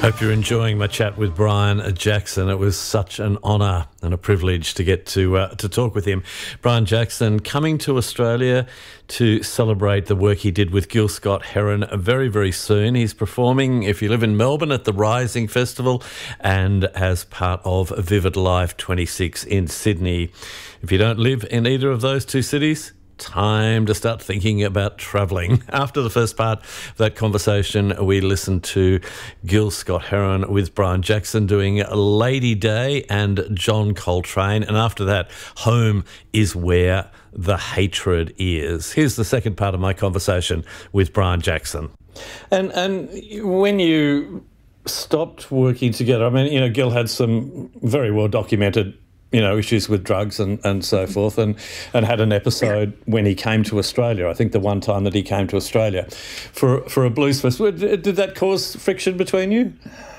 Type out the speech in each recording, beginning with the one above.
Hope you're enjoying my chat with Brian Jackson. It was such an honour and a privilege to get to talk with him. Brian Jackson coming to Australia to celebrate the work he did with Gil Scott-Heron very, very soon. He's performing, if you live in Melbourne, at the Rising Festival and as part of Vivid Life 26 in Sydney. If you don't live in either of those two cities, time to start thinking about travelling. After the first part of that conversation, we listened to Gil Scott-Heron with Brian Jackson doing Lady Day and John Coltrane. And after that, Home is Where the Hatred Is. Here's the second part of my conversation with Brian Jackson. And when you stopped working together, I mean, Gil had some very well documented issues with drugs and so forth, and had an episode when he came to Australia. I think the one time that he came to Australia for a blues festival. Did that cause friction between you?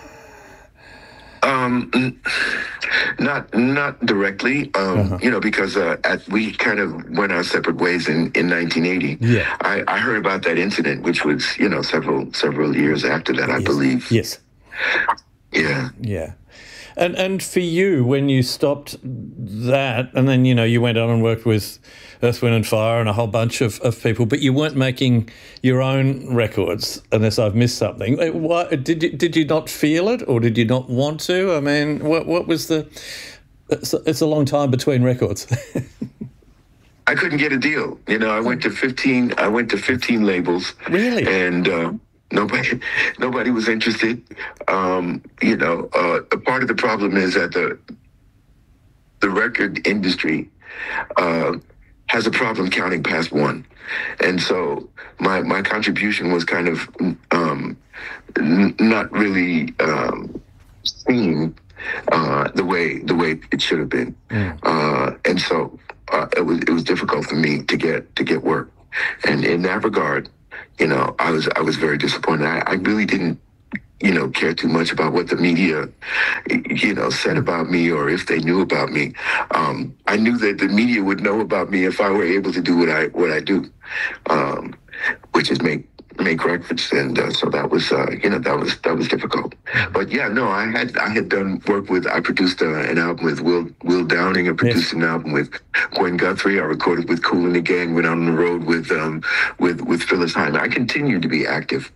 Not directly, because we kind of went our separate ways in 1980. Yeah. I heard about that incident, which was, several years after that, I believe. Yes. Yeah. Yeah. And for you, when you stopped that, and then, you went on and worked with Earth, Wind and Fire and a whole bunch of people, but you weren't making your own records, unless I've missed something. Did you not feel it, or did you not want to? I mean, what was the... It's a long time between records. I couldn't get a deal. I went to 15 labels. Really? And... Nobody was interested. A part of the problem is that the record industry has a problem counting past one, and so my contribution was kind of not really seen the way it should have been, and so it was difficult for me to get work, and in that regard, I was very disappointed. I really didn't, care too much about what the media, said about me or if they knew about me. I knew that the media would know about me if I were able to do what I do, which is make records, and so that was that was difficult. But yeah, no, I had done work with. I produced an album with Will Downing. I produced an album with Gwen Guthrie. I recorded with Kool and the Gang. Went on the road with Phyllis Hyman. I continued to be active,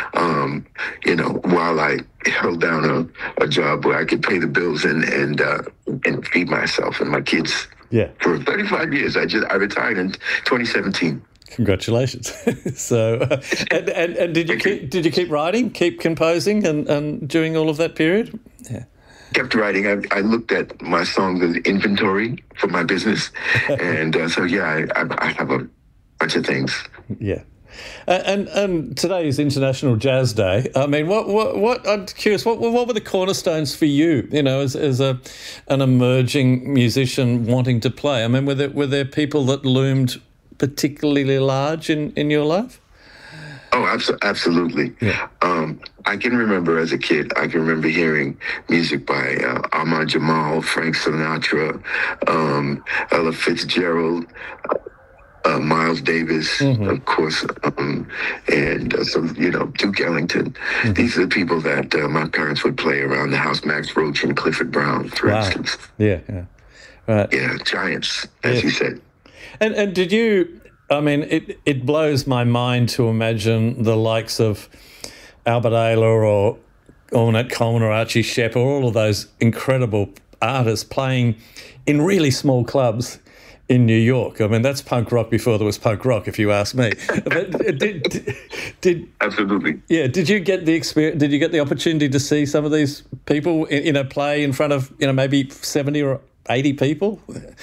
while I held down a job where I could pay the bills and feed myself and my kids. Yeah. For 35 years, I retired in 2017. Congratulations. So, and did you keep writing, keep composing, and during all of that period? Yeah. Kept writing. I looked at my songs as inventory for my business, and I have a bunch of things. Yeah. And today is International Jazz Day. I mean, what I'm curious, what were the cornerstones for you? As an emerging musician wanting to play. I mean, were there people that loomed particularly large in your life? Oh, absolutely. Yeah. I can remember as a kid, hearing music by Ahmad Jamal, Frank Sinatra, Ella Fitzgerald, Miles Davis, of course, and some, Duke Ellington. Mm-hmm. These are the people that my parents would play around the house. Max Roach and Clifford Brown, for instance. Yeah. Right. Yeah, giants, as you said. And did you, I mean, it blows my mind to imagine the likes of Albert Ayler or Ornette Coleman or Archie Shepp or all of those incredible artists playing in really small clubs in New York. I mean, that's punk rock before there was punk rock, if you ask me. But did absolutely. Yeah. Did you get the experience? Did you get the opportunity to see some of these people, play in front of, maybe 70 or 80 people?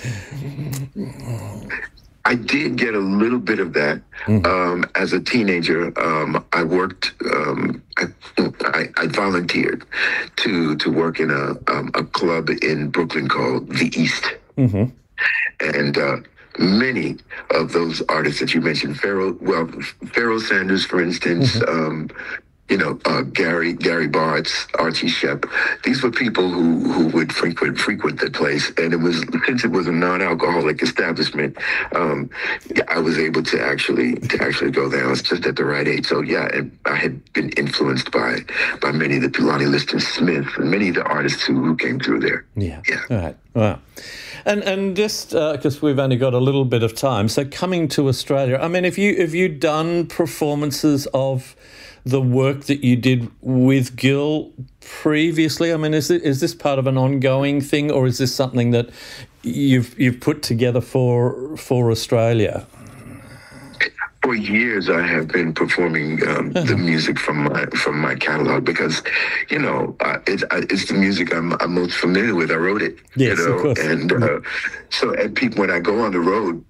I did get a little bit of that as a teenager. I worked. I volunteered to work in a club in Brooklyn called The East, and many of those artists that you mentioned, Pharoah Sanders, for instance. Gary Bartz, Archie Shepp. These were people who would frequent the place, and since it was a non-alcoholic establishment, I was able to actually go there. I was just at the right age, so yeah, and I had been influenced by many of the Lonnie Liston Smith and many of the artists who came through there. Yeah. All right. Wow. And just because we've only got a little bit of time, so coming to Australia, I mean, have you done performances of the work that you did with Gil previously? I mean, is this part of an ongoing thing, or is this something that you've put together for Australia? For years, I have been performing the music from my catalog because, it's the music I'm most familiar with. I wrote it, yes, of course. And so when I go on the road,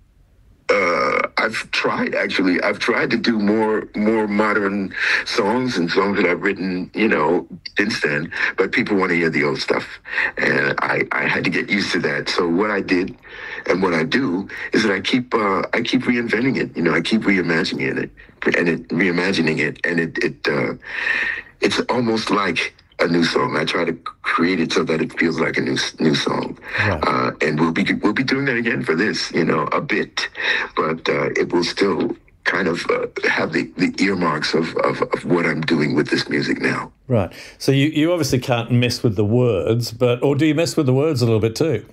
I've tried to do more modern songs and songs that I've written, since then, but people want to hear the old stuff. And I had to get used to that. So what I did and what I do is that I keep reinventing it. I keep reimagining it and it's almost like a new song. I try to create it so that it feels like a new song. Right. And we'll be doing that again for this, a bit, but it will still kind of have the earmarks of what I'm doing with this music now. Right. So you obviously can't mess with the words, or do you mess with the words a little bit too?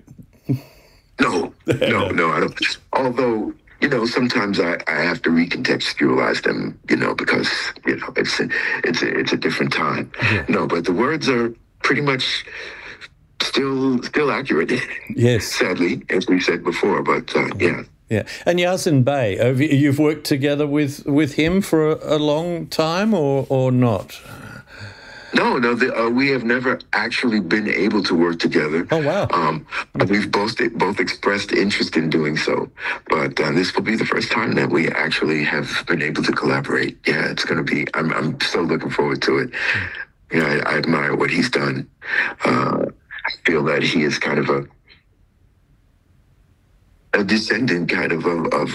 No, I don't. Although, sometimes I have to recontextualize them, because, it's a different time. Yeah. No, but the words are pretty much still accurate. Yes. Sadly, as we said before, but yeah. Yeah. And Yasin Bey, you've worked together with him for a long time or not? No, we have never actually been able to work together. Oh, wow. We've both expressed interest in doing so, but this will be the first time that we actually have been able to collaborate. Yeah, it's going to be, I'm so looking forward to it. I admire what he's done. I feel that he is kind of a descendant kind of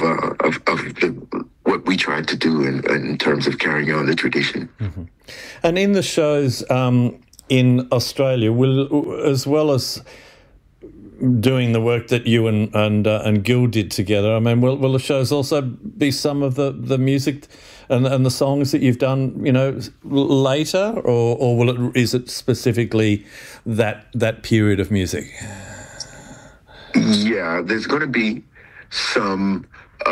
what we tried to do in terms of carrying on the tradition. Mm-hmm. And in the shows in Australia, as well as doing the work that you and Gil did together, I mean, will the shows also be some of the music and the songs that you've done, later, or is it specifically that period of music? Yeah, there's going to be some.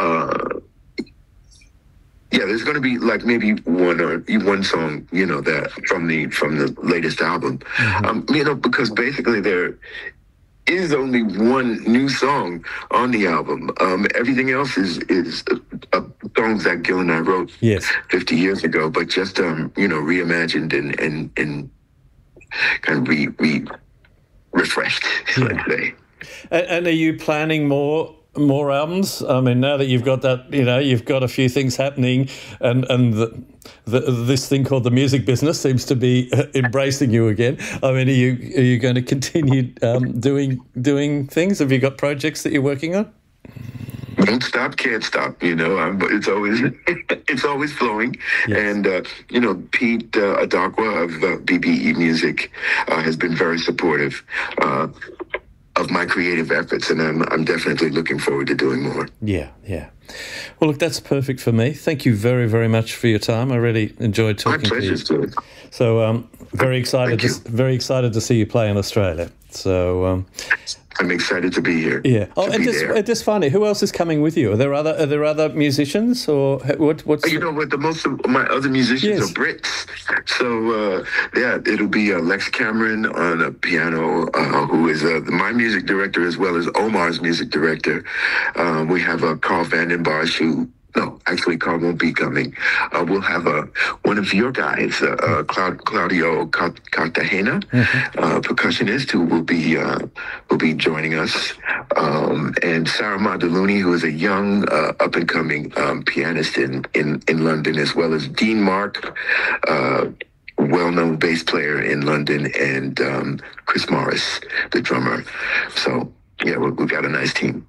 There's going to be like maybe one song, that from the latest album, mm-hmm. Because basically there is only one new song on the album. Everything else is songs that Gil and I wrote 50 years ago, but just reimagined and kind of refreshed, let's say. And are you planning more albums? I mean, now that you've got that, you've got a few things happening, and this thing called the music business seems to be embracing you again. I mean, are you going to continue doing things? Have you got projects that you're working on? Don't stop, can't stop. It's always flowing. Yes. And Pete Adakwa of BBE Music has been very supportive of my creative efforts, and I'm definitely looking forward to doing more. Yeah. Well, look, that's perfect for me. Thank you very, very much for your time. I really enjoyed talking to you. My pleasure, Stuart. So, very excited to see you play in Australia. So, I'm excited to be here. Yeah. Oh, and just finally, who else is coming with you? Are there other musicians, or what's? What most of my other musicians are Brits. So it'll be Lex Cameron on a piano, who is my music director as well as Omar's music director. We have Carl Vanden Bosch, who. No, actually, Carl won't be coming. We'll have one of your guys, Claudio Cartagena, percussionist, who will be joining us, and Sarah Madaluni, who is a young, up and coming pianist in London, as well as Dean Mark, well-known bass player in London, and Chris Morris, the drummer. So yeah, we've got a nice team.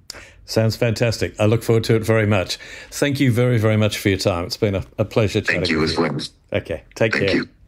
Sounds fantastic. I look forward to it very much. Thank you very, very much for your time. It's been a pleasure chatting with you. Thank you as well. Okay, take care. Thank you.